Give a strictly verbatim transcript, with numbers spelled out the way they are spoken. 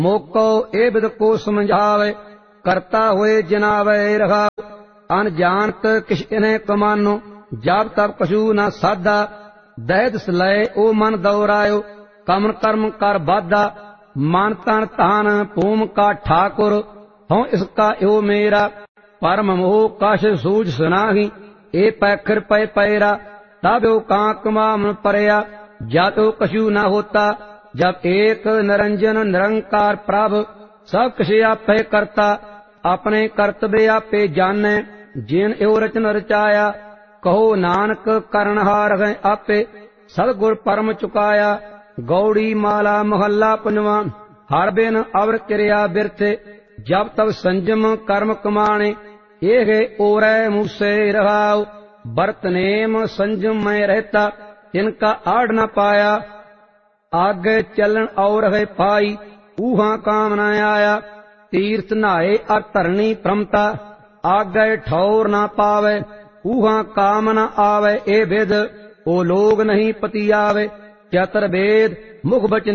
मोको ए बिद को समझावे, करता हुए जिनावे रहा। अनजानत किश इन्हें कमानो, जब तब कछु न साधा। दहद सलय ओ मन दौरायो, कमन कर्म कर बाधा। मन तन तान भूम का ठाकुर, हों इसका यो मेरा। परम मोह कश सूझ सुनाही, ए पैखर पै पैरा। तब यो कांक माम परया, जब यो कछु न होता। जब एक निरंजन निरंकार प्रभ, सब किश आपे करता। अपने कर्तव्य आपे जाने, जिन यो रचन रचाया। कहो नानक करनहार है आपे, सदगुर परम चुकाया। गौड़ी माला महला पंजवा, हर बिन अवर क्रिया बिरथे। जब तब संजम कर्म कमाणे, ये है ओरै मूसे रहाओ। बरत नेम संजम में रहता, इनका आड़ न पाया। आगे चलन और है पाई, ऊहा काम न आया। तीर्थ नहाए और धरनी प्रमता, आगे ठौर न पावे। ऊहा काम न आवे ए विद, ओ लोग नहीं पति आवे। चतुर्वेद मुख बचन